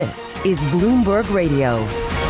This is Bloomberg Radio.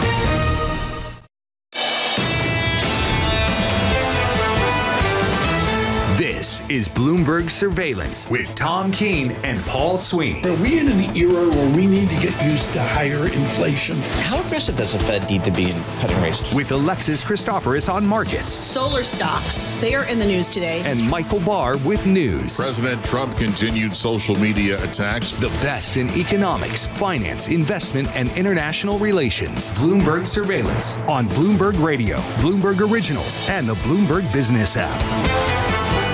This is Bloomberg Surveillance with Tom Keene and Paul Sweeney. Are we in an era where we need to get used to higher inflation? How aggressive does the Fed need to be in cutting rates? With Alexis Christoforous on markets. Solar stocks, they are in the news today. And Michael Barr with news. President Trump continued social media attacks. The best in economics, finance, investment, and international relations. Bloomberg Surveillance on Bloomberg Radio, Bloomberg Originals, and the Bloomberg Business app.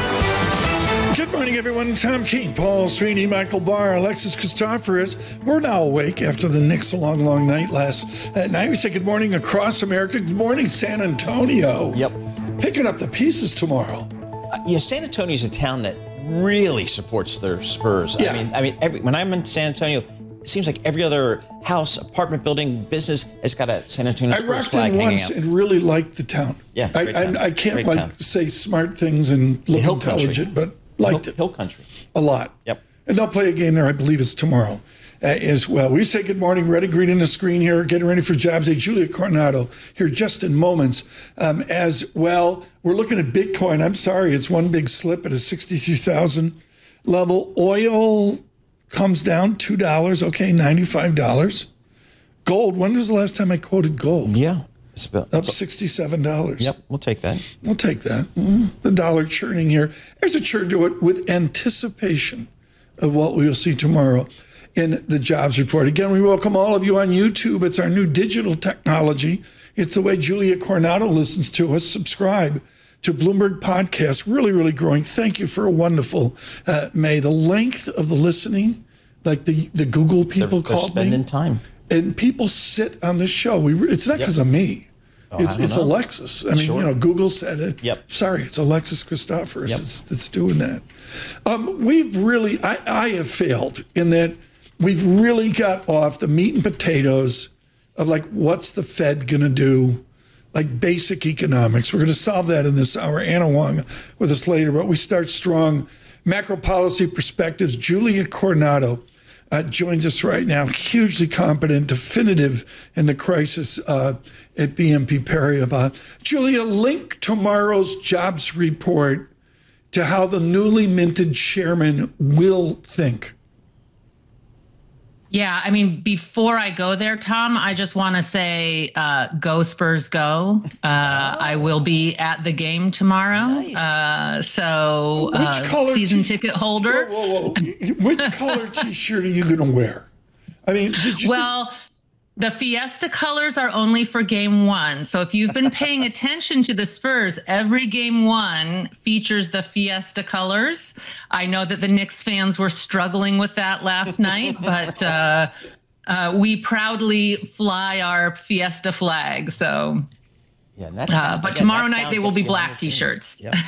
Good morning, everyone. Tom Keene, Paul Sweeney, Michael Barr, Alexis Christoforous. We're now awake after the Knicks' long night last night. We say good morning across America. Good morning, San Antonio. Yep. Picking up the pieces tomorrow. San Antonio is a town that really supports their Spurs. Yeah. I mean, when I'm in San Antonio, it seems like every other house, apartment building, business has got a San Antonio Spurs flag hanging out. I rocked in once and really liked the town. Yeah, I can't say smart things and look intelligent, but liked it. Hill country. A lot. Yep. And they'll play a game there, I believe it's tomorrow as well. We say good morning. Red and green in the screen here. Getting ready for Jobs Day. Julia Coronado here just in moments as well. We're looking at Bitcoin. I'm sorry, it's one big slip at a 63,000 level. Oil comes down $2. Okay, $95. Gold. When was the last time I quoted gold? Yeah. Up $67. Yep, we'll take that. We'll take that. The dollar churning here. There's a churn to it with anticipation of what we will see tomorrow in the jobs report. Again, we welcome all of you on YouTube. It's our new digital technology. It's the way Julia Coronado listens to us. Subscribe to Bloomberg Podcast. Really, really growing. Thank you for a wonderful May. The length of the listening, like the Google people they're called spending me. time. And people sit on the show. It's not because of me. It's Alexis. I mean, Google said it. Yep. Sorry, it's Alexis Christoforous that's doing that. We've really, I have failed in that we've really got off the meat and potatoes of like, what's the Fed going to do? Like basic economics. We're going to solve that in this hour. Anna Wong with us later, but we start strong. Macro policy perspectives. Julia Coronado joins us right now, hugely competent, definitive in the crisis at BNP Paribas. Julia, link tomorrow's jobs report to how the newly minted chairman will think. Yeah, I mean, before I go there, Tom, I just want to say, go Spurs, go. I will be at the game tomorrow. Nice. Season ticket holder. Whoa. Which color T-shirt are you going to wear? I mean, the Fiesta colors are only for game one. So if you've been paying attention to the Spurs, every game one features the Fiesta colors. I know that the Knicks fans were struggling with that last night, but we proudly fly our Fiesta flag. So, but tomorrow night they will be black T-shirts. Yep.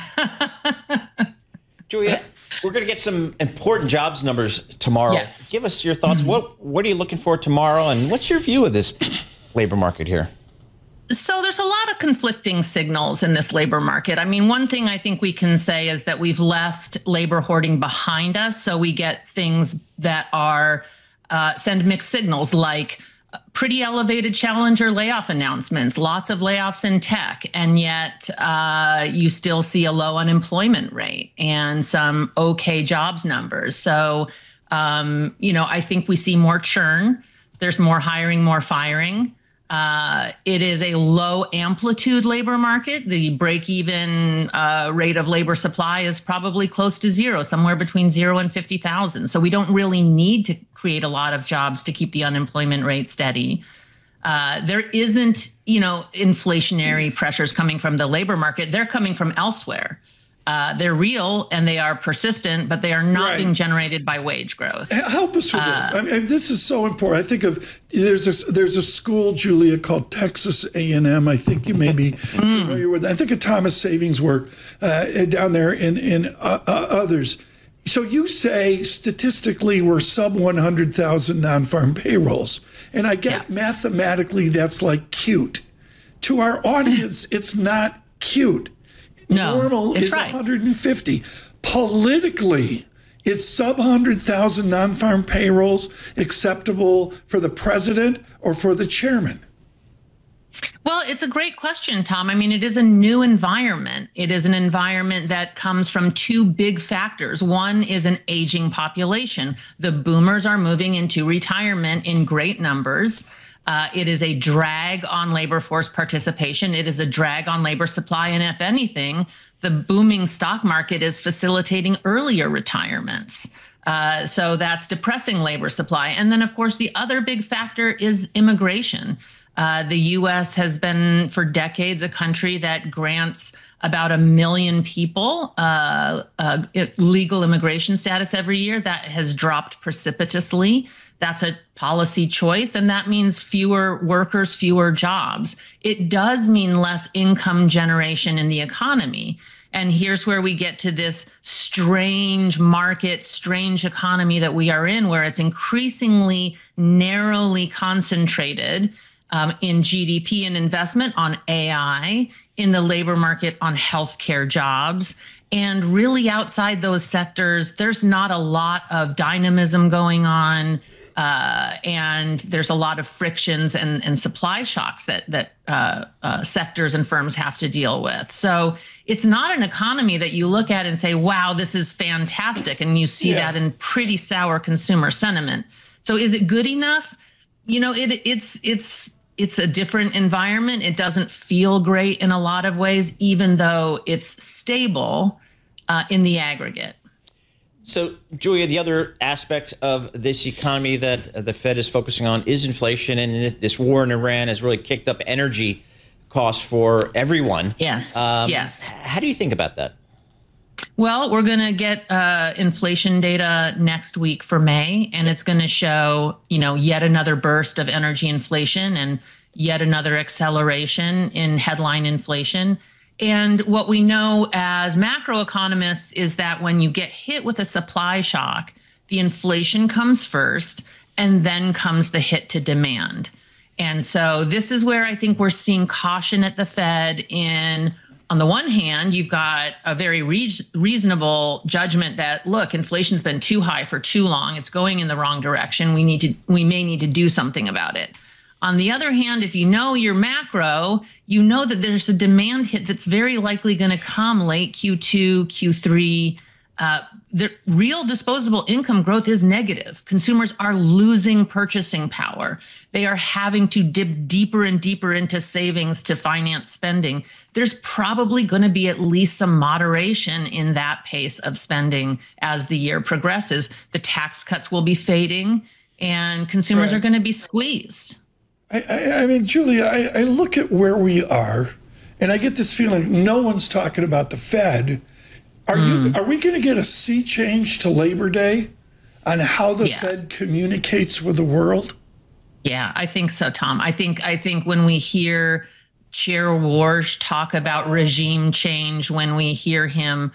Julia, we're going to get some important jobs numbers tomorrow. Yes. Give us your thoughts. What are you looking for tomorrow, and what's your view of this labor market here? So there's a lot of conflicting signals in this labor market. I mean, one thing I think we can say is that we've left labor hoarding behind us. So we get things that are send mixed signals, like pretty elevated challenger layoff announcements, lots of layoffs in tech, and yet you still see a low unemployment rate and some okay jobs numbers. So, I think we see more churn. There's more hiring, more firing. It is a low amplitude labor market. The break-even rate of labor supply is probably close to zero, somewhere between 0 and 50,000. So we don't really need to create a lot of jobs to keep the unemployment rate steady. There isn't, inflationary pressures coming from the labor market. They're coming from elsewhere. They're real and they are persistent, but they are not being generated by wage growth. Help us with this. I mean, this is so important. I think of there's a school, Julia, called Texas A&M. I think you may be familiar with. I think of Thomas Savings work down there in others. So you say statistically we're sub 100,000 non-farm payrolls, and I get mathematically that's like cute. To our audience, it's not cute. No, normal is 150. Politically, Is sub 100,000 non-farm payrolls acceptable for the president or for the chairman? Well, it's a great question, Tom. I mean, it is a new environment. It is an environment that comes from two big factors. One is an aging population. The boomers are moving into retirement in great numbers. It is a drag on labor force participation. It is a drag on labor supply. And if anything, the booming stock market is facilitating earlier retirements. So that's depressing labor supply. And then, of course, the other big factor is immigration. The U.S. has been for decades a country that grants about 1 million people legal immigration status every year. That has dropped precipitously. That's a policy choice, and that means fewer workers, fewer jobs. It does mean less income generation in the economy. And here's where we get to this strange market, strange economy that we are in, where it's increasingly narrowly concentrated in GDP and investment on AI, in the labor market on healthcare jobs. And really outside those sectors, there's not a lot of dynamism going on. And there's a lot of frictions and supply shocks that sectors and firms have to deal with. So it's not an economy that you look at and say, wow, this is fantastic. And you see that in pretty sour consumer sentiment. So is it good enough? You know, it's a different environment. It doesn't feel great in a lot of ways, even though it's stable in the aggregate. So, Julia, the other aspect of this economy that the Fed is focusing on is inflation, and this war in Iran has really kicked up energy costs for everyone. Yes, yes. How do you think about that? Well, we're going to get inflation data next week for May, and it's going to show, yet another burst of energy inflation and yet another acceleration in headline inflation. And what we know as macroeconomists is that when you get hit with a supply shock, the inflation comes first, and then comes the hit to demand. And so this is where I think we're seeing caution at the Fed in, on the one hand, you've got a very reasonable judgment that, look, inflation's been too high for too long. It's going in the wrong direction. We may need to do something about it. On the other hand, if you know your macro, you know that there's a demand hit that's very likely going to come late Q2, Q3. The real disposable income growth is negative. Consumers are losing purchasing power. They are having to dip deeper and deeper into savings to finance spending. There's probably going to be at least some moderation in that pace of spending as the year progresses. The tax cuts will be fading, and consumers are going to be squeezed. I mean, Julia, I look at where we are, and I get this feeling no one's talking about the Fed. Are we going to get a sea change to Labor Day on how the Fed communicates with the world? Yeah, I think so, Tom. I think when we hear Chair Warsh talk about regime change, when we hear him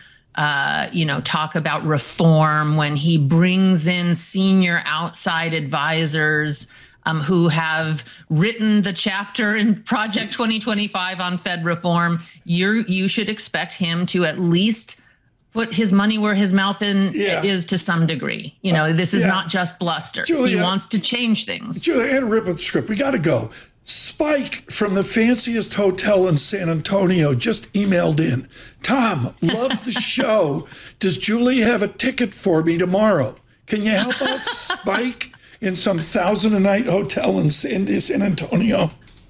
talk about reform, when he brings in senior outside advisors who have written the chapter in Project 2025 on Fed reform, you should expect him to at least put his money where his mouth is to some degree. This is not just bluster. Julia, he wants to change things. Julia, and rip with the script. We got to go. Spike from the fanciest hotel in San Antonio just emailed in. Tom, love the show. Does Julia have a ticket for me tomorrow? Can you help out Spike in some 1,000-a-night hotel in San Antonio?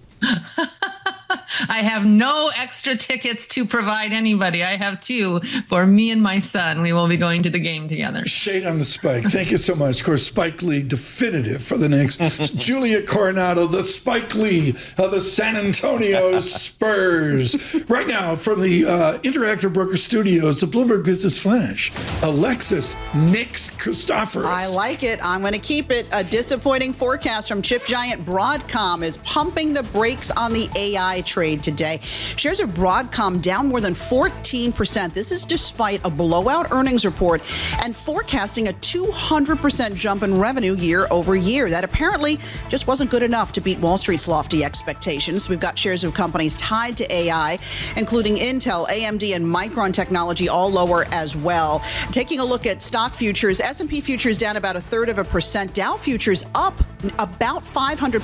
I have no extra tickets to provide anybody. I have 2 for me and my son. We will be going to the game together. Shade on the Spike. Thank you so much. Of course, Spike Lee definitive for the Knicks. Julia Coronado, the Spike Lee of the San Antonio Spurs. Right now, from the Interactive Broker Studios, the Bloomberg Business Flash, Alexis Nix Christoforous. I like it. I'm going to keep it. A disappointing forecast from chip giant Broadcom is pumping the brakes on the AI trade. trade today. Shares of Broadcom down more than 14%. This is despite a blowout earnings report and forecasting a 200% jump in revenue year over year. That apparently just wasn't good enough to beat Wall Street's lofty expectations. We've got shares of companies tied to AI, including Intel, AMD, and Micron Technology, all lower as well. Taking a look at stock futures, S&P futures down about 1/3%. Dow futures up about 500